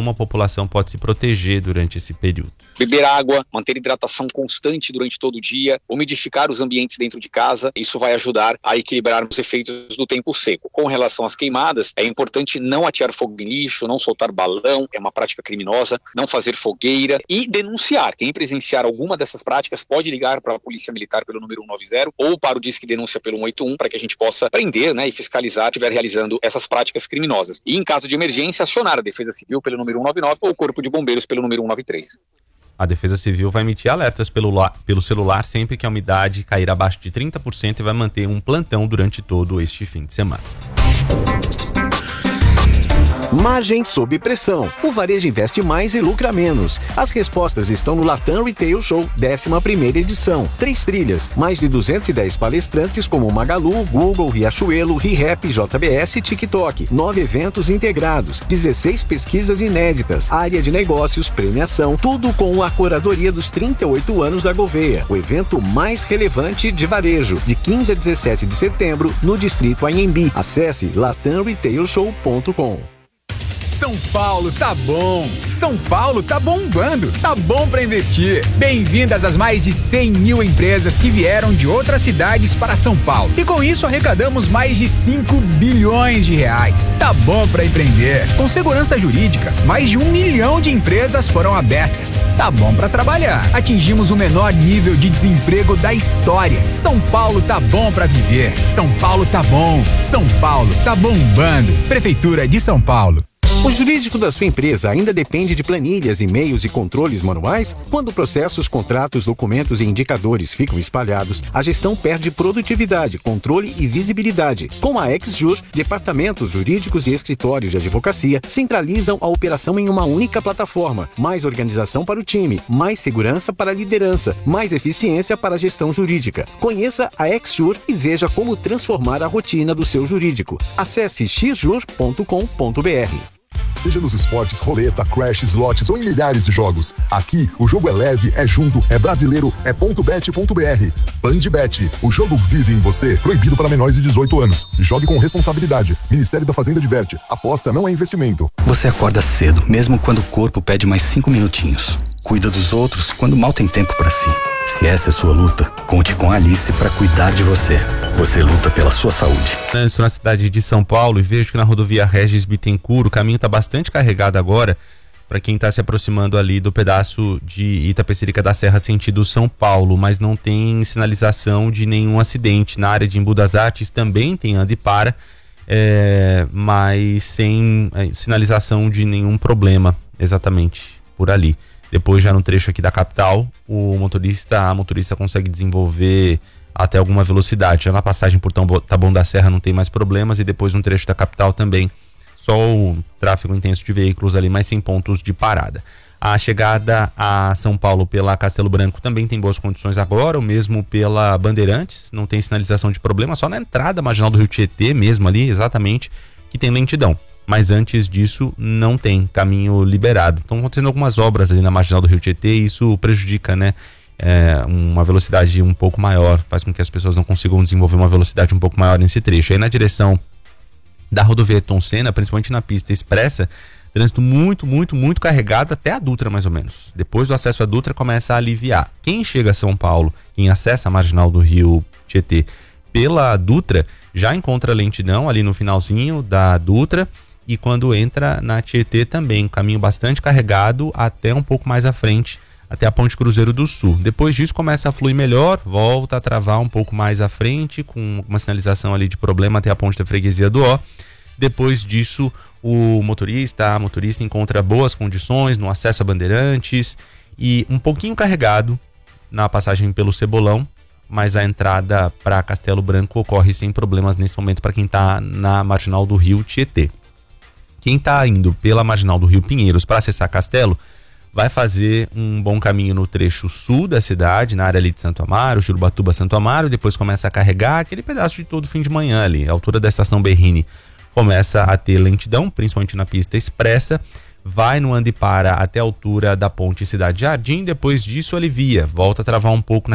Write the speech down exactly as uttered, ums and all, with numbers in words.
como a população pode se proteger durante esse período. Beber água, manter hidratação constante durante todo o dia, umidificar os ambientes dentro de casa, isso vai ajudar a equilibrar os efeitos do tempo seco. Com relação às queimadas, é importante não atear fogo em lixo, não soltar balão, é uma prática criminosa, não fazer fogueira e denunciar. Quem presenciar alguma dessas práticas pode ligar para a Polícia Militar pelo número cento e noventa ou para o Disque Denúncia pelo cento e oitenta e um para que a gente possa prender, né, e fiscalizar se estiver realizando essas práticas criminosas. E em caso de emergência, acionar a Defesa Civil pelo número cento e noventa e nove ou o Corpo de Bombeiros pelo número cento e noventa e três. A Defesa Civil vai emitir alertas pelo, pelo celular sempre que a umidade cair abaixo de trinta por cento e vai manter um plantão durante todo este fim de semana. Margem sob pressão. O varejo investe mais e lucra menos. As respostas estão no Latam Retail Show, décima primeira edição. Três trilhas, mais de duzentos e dez palestrantes como Magalu, Google, Riachuelo, ReHap, J B S e TikTok. Nove eventos integrados, dezesseis pesquisas inéditas, área de negócios, premiação, tudo com a curadoria dos trinta e oito anos da Gouveia. O evento mais relevante de varejo, de quinze a dezessete de setembro, no Distrito Anhembi. Acesse latam retail show ponto com. São Paulo tá bom, São Paulo tá bombando, tá bom pra investir. Bem-vindas às mais de cem mil empresas que vieram de outras cidades para São Paulo. E com isso arrecadamos mais de cinco bilhões de reais. Tá bom pra empreender. Com segurança jurídica, mais de um milhão de empresas foram abertas. Tá bom pra trabalhar. Atingimos o menor nível de desemprego da história. São Paulo tá bom pra viver. São Paulo tá bom, São Paulo tá bombando. Prefeitura de São Paulo. O jurídico da sua empresa ainda depende de planilhas, e-mails e controles manuais? Quando processos, contratos, documentos e indicadores ficam espalhados, a gestão perde produtividade, controle e visibilidade. Com a XJur, departamentos jurídicos e escritórios de advocacia centralizam a operação em uma única plataforma. Mais organização para o time, mais segurança para a liderança, mais eficiência para a gestão jurídica. Conheça a XJur e veja como transformar a rotina do seu jurídico. Acesse x jur ponto com ponto b r. Seja nos esportes, roleta, crash, slots ou em milhares de jogos. Aqui, o jogo é leve, é junto, é brasileiro, é ponto bet ponto b r. Bandbet, o jogo vive em você. Proibido para menores de dezoito anos. Jogue com responsabilidade. Ministério da Fazenda diverte. Aposta não é investimento. Você acorda cedo, mesmo quando o corpo pede mais cinco minutinhos. Cuida dos outros quando mal tem tempo para si. Se essa é sua luta, conte com a Alice para cuidar de você. Você luta pela sua saúde. Estou na cidade de São Paulo e vejo que na rodovia Regis Bittencourt o caminho está bastante carregado agora para quem está se aproximando ali do pedaço de Itapecerica da Serra sentido São Paulo, mas não tem sinalização de nenhum acidente. Na área de Embu das Artes também tem anda e para, é, mas sem é, sinalização de nenhum problema exatamente por ali. Depois, já no trecho aqui da capital, o motorista, a motorista consegue desenvolver até alguma velocidade. Já na passagem por Taboão da Serra não tem mais problemas, e depois no trecho da capital também só o tráfego intenso de veículos ali, mas sem pontos de parada. A chegada a São Paulo pela Castelo Branco também tem boas condições agora, ou mesmo pela Bandeirantes, não tem sinalização de problema, só na entrada marginal do Rio Tietê mesmo ali, exatamente, que tem lentidão. Mas antes disso não tem caminho liberado. Estão acontecendo algumas obras ali na marginal do Rio Tietê e isso prejudica, né? É, uma velocidade um pouco maior, faz com que as pessoas não consigam desenvolver uma velocidade um pouco maior nesse trecho. Aí na direção da rodovia Ayrton Senna, principalmente na pista expressa, trânsito muito, muito, muito carregado até a Dutra mais ou menos. Depois do acesso à Dutra começa a aliviar. Quem chega a São Paulo, quem acessa a marginal do Rio Tietê pela Dutra, já encontra lentidão ali no finalzinho da Dutra. E quando entra na Tietê também, um caminho bastante carregado até um pouco mais à frente, até a Ponte Cruzeiro do Sul. Depois disso começa a fluir melhor, volta a travar um pouco mais à frente, com uma sinalização ali de problema até a Ponte da Freguesia do Ó. Depois disso, o motorista, a motorista encontra boas condições no acesso a Bandeirantes e um pouquinho carregado na passagem pelo Cebolão, mas a entrada para Castelo Branco ocorre sem problemas nesse momento para quem está na marginal do Rio Tietê. Quem está indo pela marginal do Rio Pinheiros para acessar Castelo, vai fazer um bom caminho no trecho sul da cidade, na área ali de Santo Amaro, Jurubatuba, Santo Amaro, depois começa a carregar aquele pedaço de todo fim de manhã ali, a altura da estação Berrini começa a ter lentidão, principalmente na pista expressa, vai no anda e para até a altura da ponte Cidade Jardim, depois disso alivia, volta a travar um pouco na